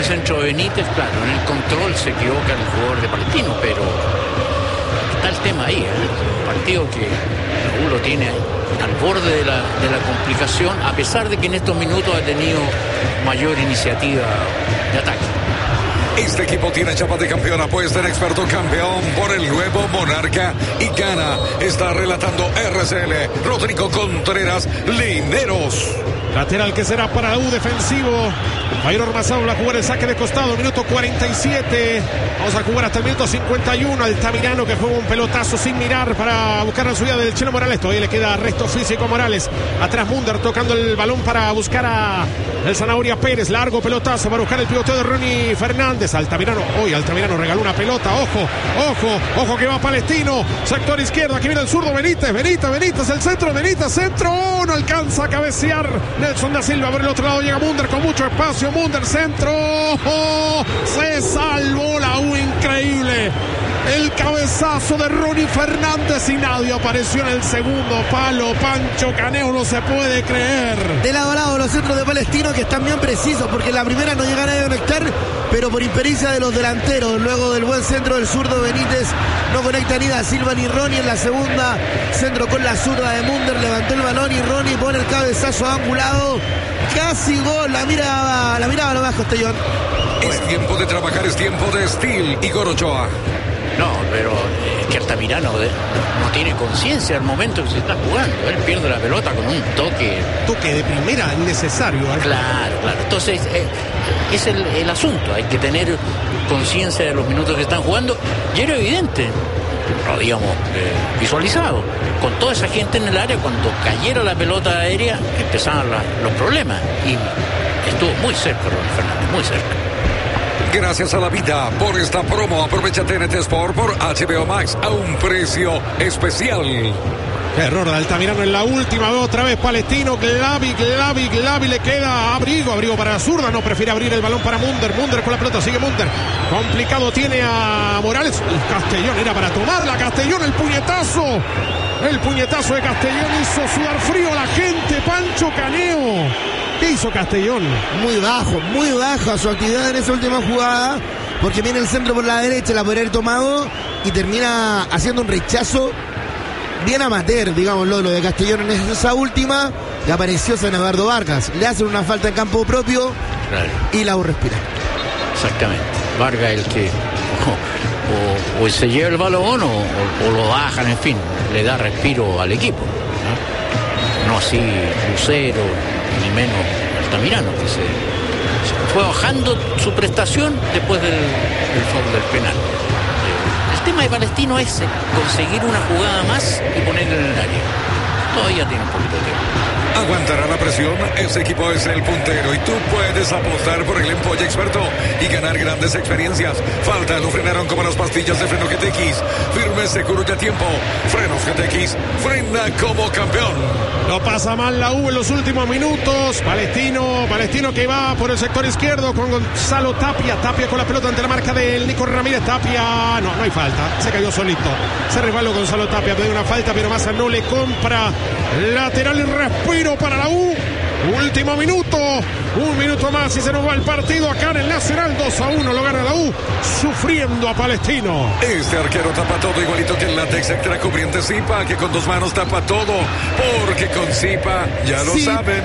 centro de Benítez, claro, en el control se equivoca el jugador de Palestino, pero está el tema ahí, un partido que la U lo tiene al borde de la complicación, a pesar de que en estos minutos ha tenido mayor iniciativa de ataque. Este equipo tiene chapa de campeón, apuesta en experto campeón por el nuevo Monarca y gana. Está relatando RCL Rodrigo Contreras Lineros. Lateral que será para la U, defensivo. Jairo Ormazábal va a jugar el saque de costado, minuto 47. Vamos a jugar hasta el minuto 51. Altamirano que juega un pelotazo sin mirar para buscar la subida del Chelo Morales. Todavía le queda resto físico a Morales. Atrás Munder tocando el balón para buscar a el Zanahoria Pérez. Largo pelotazo para buscar el pivoteo de Ronnie Fernández. Altamirano regaló una pelota. Ojo que va Palestino. Sector izquierdo, aquí viene el zurdo Benítez, el centro, Benítez, centro. No alcanza a cabecear Nelson da Silva. Por el otro lado llega Munder con mucho espacio. Munder, centro. Se salvó la U, increíble. El cabezazo de Ronnie Fernández y nadie apareció en el segundo palo. Pancho Caneo, no se puede creer. De lado a lado los centros de Palestino que están bien precisos, porque en la primera no llegan a conectar, pero por impericia de los delanteros, luego del buen centro del zurdo Benítez, no conecta ni da Silva ni Ronnie. En la segunda, centro con la zurda de Munder, levantó el balón y Ronnie pone el cabezazo angulado. Casi gol, la miraba nomás Castellón. Es tiempo de trabajar, es tiempo de Steel. Igor Ochoa. No, pero es que Altamirano no tiene conciencia al momento que se está jugando. Él pierde la pelota con un toque. Toque de primera innecesario. Claro. Entonces, es el asunto. Hay que tener conciencia de los minutos que están jugando. Y era evidente, lo digamos, visualizado. Con toda esa gente en el área, cuando cayera la pelota aérea, empezaban los problemas. Y estuvo muy cerca Ronnie Fernández, muy cerca. Gracias a la vida por esta promo. Aprovecha TNT Sport por HBO Max a un precio especial. Qué error de Altamirano en la última. Otra vez Palestino. Glavi. Le queda Abrigo para la zurda. No, prefiere abrir el balón para Munder. Munder con la pelota. Sigue Munder. Complicado tiene a Morales. Castellón era para tomarla. Castellón, el puñetazo. El puñetazo de Castellón hizo sudar frío a la gente. Pancho Caneo. ¿Qué hizo Castellón? Muy baja su actividad en esa última jugada, porque viene el centro por la derecha, la podría haber tomado y termina haciendo un rechazo bien amateur, digámoslo, lo de Castellón en esa última, y apareció San Eduardo Vargas. Le hacen una falta en campo propio, claro, y la U respira. Exactamente. Vargas el que o se lleva el balón o lo bajan, en fin, le da respiro al equipo. No así Lucero, ni menos Altamirano, que se fue bajando su prestación después del foul del penal. El tema de Palestino es conseguir una jugada más y ponerla en el área. Todavía tiene un poquito de tiempo. Aguantará la presión, ese equipo es el puntero y tú puedes apostar por el Empolle Experto y ganar grandes experiencias. Falta, lo frenaron como las pastillas de freno GTX. Firme, seguro y a tiempo. Frenos GTX, frena como campeón. No pasa mal la U en los últimos minutos. Palestino que va por el sector izquierdo con Gonzalo Tapia con la pelota ante la marca del Nico Ramírez. Tapia, no hay falta, se cayó solito. Se resbaló Gonzalo Tapia, pide una falta, pero Massa no le compra. Lateral y respiro para la U. Último minuto, un minuto más y se nos va el partido acá en el Nacional. 2-1 lo gana la U, sufriendo a Palestino. Este arquero tapa todo igualito que el látex extra cubriente Zipa, que con 2 manos tapa todo, porque con Zipa ya lo saben.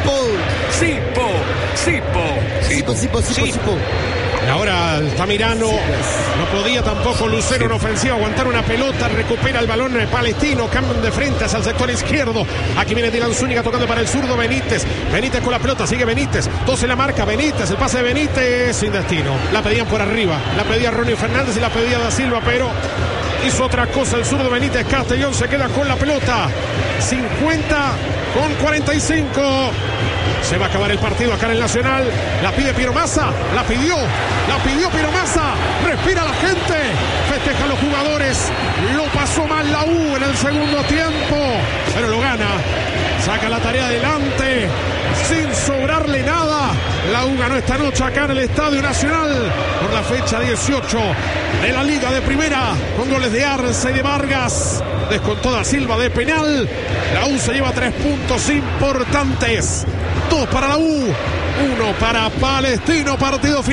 Zipo. Y ahora Altamirano, no podía tampoco Lucero en ofensiva aguantar una pelota, recupera el balón Palestino, cambian de frente hacia el sector izquierdo. Aquí viene Dylan Zúñiga tocando para el zurdo Benítez con la pelota, sigue Benítez, 12 la marca, Benítez, el pase de Benítez sin destino. La pedían por arriba, la pedía Ronnie Fernández y la pedía Da Silva, pero hizo otra cosa el zurdo Benítez. Castellón se queda con la pelota, 50-45. Se va a acabar el partido acá en el Nacional. La pide Piero Massa. La pidió Piero Massa. Respira la gente. Festejan los jugadores. Lo pasó mal la U en el segundo tiempo, pero lo gana. Saca la tarea adelante sin sobrarle nada. La U ganó esta noche acá en el Estadio Nacional por la fecha 18 de la Liga de Primera, con goles de Arce y de Vargas. Descontó Da Silva de penal. La U se lleva 3 puntos importantes. 2 para la U, 1 para Palestino. Partido final.